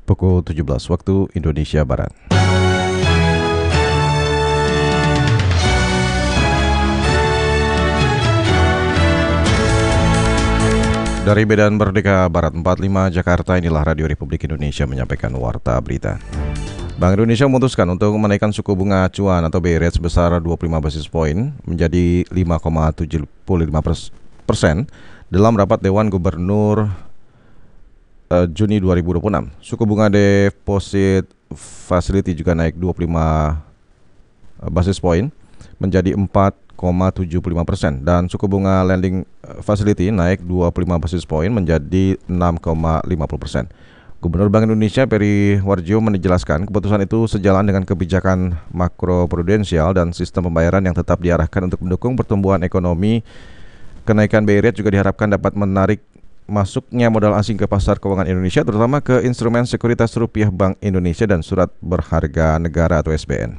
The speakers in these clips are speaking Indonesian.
pukul 17 waktu Indonesia Barat. Dari Medan Merdeka Barat 45 Jakarta, inilah Radio Republik Indonesia menyampaikan warta berita. Bank Indonesia memutuskan untuk menaikkan suku bunga acuan atau BI rate sebesar 25 basis poin menjadi 5,75% dalam rapat Dewan Gubernur Juni 2026. Suku bunga deposit facility juga naik 25 basis poin menjadi 4,75% dan suku bunga lending facility naik 25 basis poin menjadi 6,50%. Gubernur Bank Indonesia Peri Warjio menjelaskan keputusan itu sejalan dengan kebijakan makroprudensial dan sistem pembayaran yang tetap diarahkan untuk mendukung pertumbuhan ekonomi. Kenaikan BI rate juga diharapkan dapat menarik masuknya modal asing ke pasar keuangan Indonesia, terutama ke instrumen sekuritas rupiah Bank Indonesia dan surat berharga negara atau SBN.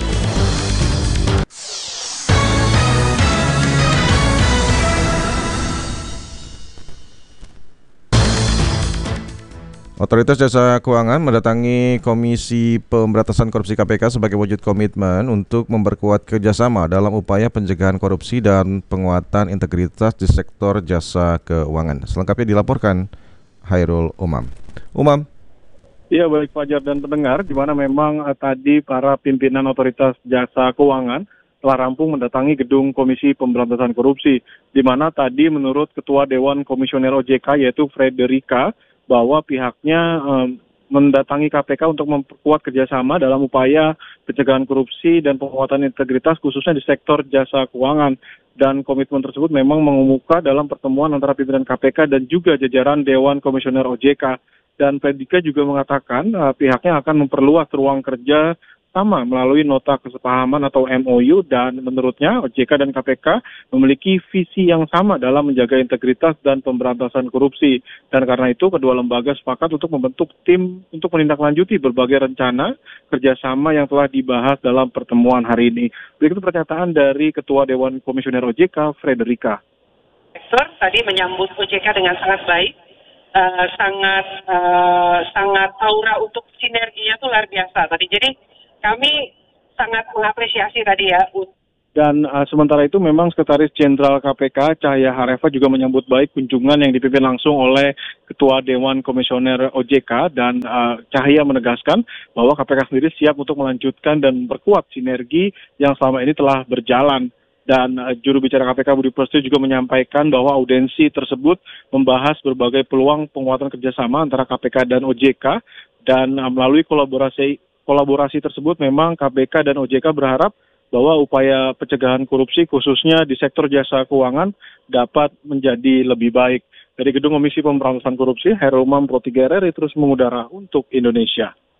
Otoritas Jasa Keuangan mendatangi Komisi Pemberantasan Korupsi KPK sebagai wujud komitmen untuk memperkuat kerjasama dalam upaya pencegahan korupsi dan penguatan integritas di sektor jasa keuangan. Selengkapnya dilaporkan Hairul Umam. Umam. Iya, baik Fajar dan pendengar, di mana memang tadi para pimpinan Otoritas Jasa Keuangan telah rampung mendatangi gedung Komisi Pemberantasan Korupsi, di mana tadi menurut Ketua Dewan Komisioner OJK yaitu Frederica, bahwa pihaknya mendatangi KPK untuk memperkuat kerjasama dalam upaya pencegahan korupsi dan penguatan integritas khususnya di sektor jasa keuangan. Dan komitmen tersebut memang mengemuka dalam pertemuan antara pimpinan KPK dan juga jajaran Dewan Komisioner OJK. Dan Frederica juga mengatakan pihaknya akan memperluas ruang kerja sama melalui nota kesepahaman atau MOU, dan menurutnya OJK dan KPK memiliki visi yang sama dalam menjaga integritas dan pemberantasan korupsi. Dan karena itu kedua lembaga sepakat untuk membentuk tim untuk menindaklanjuti berbagai rencana kerjasama yang telah dibahas dalam pertemuan hari ini. Berikut pernyataan dari Ketua Dewan Komisioner OJK, Frederica. Sektor tadi menyambut OJK dengan sangat baik. Sangat aura untuk sinerginya itu luar biasa tadi. Jadi kami sangat mengapresiasi tadi ya. Dan sementara itu memang Sekretaris Jenderal KPK Cahaya Hareva juga menyambut baik kunjungan yang dipimpin langsung oleh Ketua Dewan Komisioner OJK, dan Cahaya menegaskan bahwa KPK sendiri siap untuk melanjutkan dan memperkuat sinergi yang selama ini telah berjalan. Dan juru bicara KPK Budi Prasetyo juga menyampaikan bahwa audiensi tersebut membahas berbagai peluang penguatan kerjasama antara KPK dan OJK, dan melalui kolaborasi tersebut memang KPK dan OJK berharap bahwa upaya pencegahan korupsi khususnya di sektor jasa keuangan dapat menjadi lebih baik. Dari Gedung Komisi Pemberantasan Korupsi, Hairul Umam Pro 3 RRI terus mengudara untuk Indonesia.